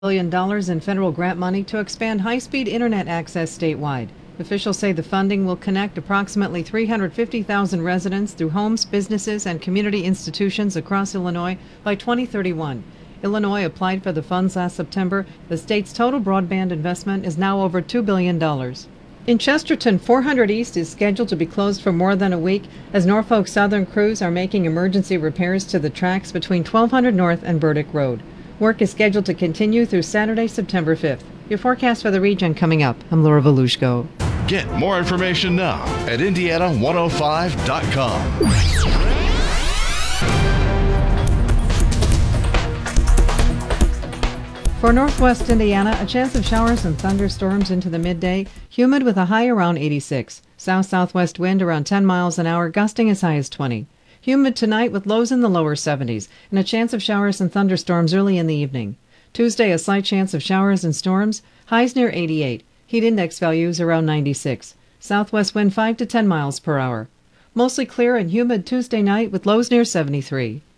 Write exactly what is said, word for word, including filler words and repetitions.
billion dollars in federal grant money to expand high-speed internet access statewide. Officials say the funding will connect approximately three hundred fifty thousand residents through homes, businesses, and community institutions across Illinois by twenty thirty-one. Illinois applied for the funds last September. The state's total broadband investment is now over two billion dollars. In Chesterton, four hundred East is scheduled to be closed for more than a week as Norfolk Southern crews are making emergency repairs to the tracks between twelve hundred North and Burdick Road. Work is scheduled to continue through Saturday, September fifth. Your forecast for the region coming up. I'm Laura Volushko. Get more information now at Indiana one oh five dot com. For northwest Indiana, a chance of showers and thunderstorms into the midday, humid with a high around eighty-six. South-southwest wind around ten miles an hour, gusting as high as twenty. Humid tonight with lows in the lower seventies, and a chance of showers and thunderstorms early in the evening. Tuesday, a slight chance of showers and storms, highs near eighty-eight. Heat index values around ninety-six. Southwest wind five to ten miles per hour. Mostly clear and humid Tuesday night with lows near seventy-three.